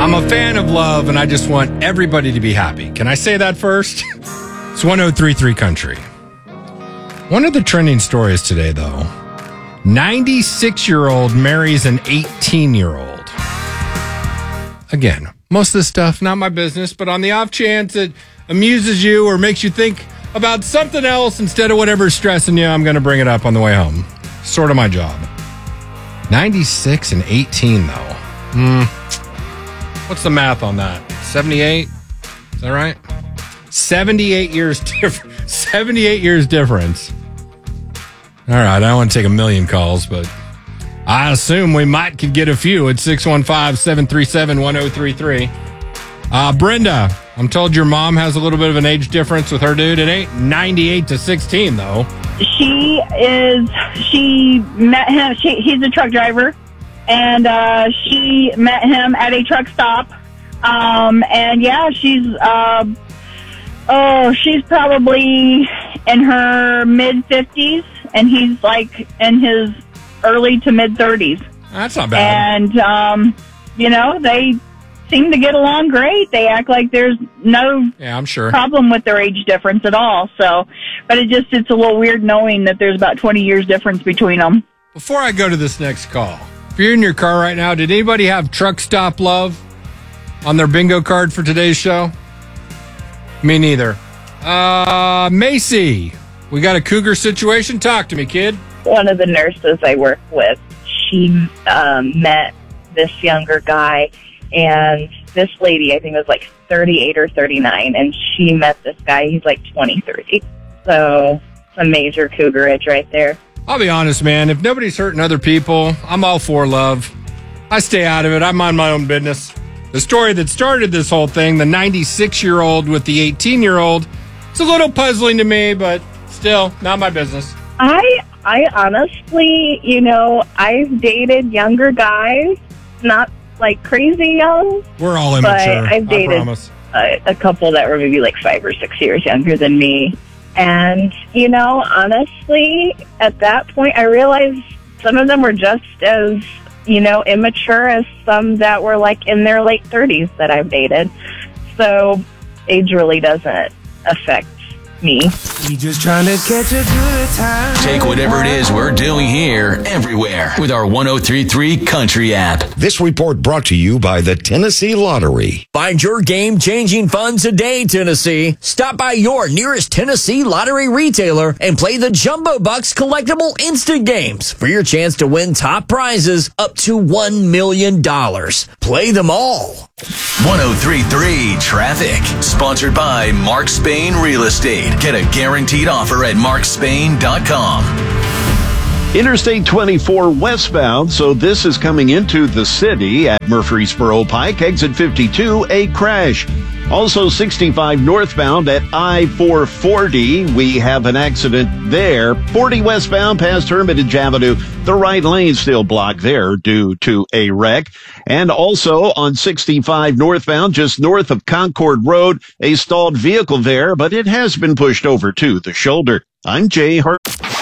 I'm a fan of love, and I just want everybody to be happy. Can I say that first? It's 1033 Country. One of the trending stories today, though, 96-year-old marries an 18-year-old. Again, most of this stuff, not my business, but on the off chance it amuses you or makes you think about something else instead of whatever's stressing you, I'm going to bring it up on the way home. Sort of my job. 96 and 18, though. What's the math on that? 78? Is that right? 78 years difference. 78 years difference. All right, I don't want to take a million calls, but I assume we could get a few at 615-737-1033. Brenda, I'm told your mom has a little bit of an age difference with her dude. It ain't 98 to 16, though. She met him. He's a truck driver, and she met him at a truck stop. And yeah, she's probably in her mid-50s, and he's like in his early to mid-30s. That's not bad. And, they seem to get along great. They act like there's no I'm sure. problem with their age difference at all. So, but it's a little weird knowing that there's about 20 years difference between them. Before I go to this next call, if you're in your car right now, did anybody have truck stop love on their bingo card for today's show? Me neither. Macy, we got a cougar situation. Talk to me, kid. One of the nurses I work with, she met this younger guy, and this lady, I think, was like 38 or 39, and she met this guy. He's like 20, 30. So some major cougarage right there. I'll be honest, man. If nobody's hurting other people, I'm all for love. I stay out of it. I mind my own business. The story that started this whole thing, the 96-year-old with the 18-year-old, it's a little puzzling to me, but still, not my business. I honestly, I've dated younger guys, not like crazy young. We're all immature. But I've dated a couple that were maybe like 5 or 6 years younger than me. And, honestly, at that point, I realized some of them were just as, immature as some that were like in their late 30s that I've dated. So age really doesn't affect me. We just trying to catch a good time. Take whatever it is we're doing here everywhere with our 1033 Country app. This report brought to you by the Tennessee Lottery. Find your game-changing fun today, Tennessee. Stop by your nearest Tennessee Lottery retailer and play the Jumbo Bucks collectible instant games for your chance to win top prizes up to $1 million. Play them all. 1033 Traffic. Sponsored by Mark Spain Real Estate. Get a guaranteed offer at markspain.com. Interstate 24 westbound, so this is coming into the city at Murfreesboro Pike, exit 52, a crash. Also 65 northbound at I-440, we have an accident there. 40 westbound past Hermitage Avenue, the right lane still blocked there due to a wreck. And also on 65 northbound, just north of Concord Road, a stalled vehicle there, but it has been pushed over to the shoulder. I'm Jay Hart.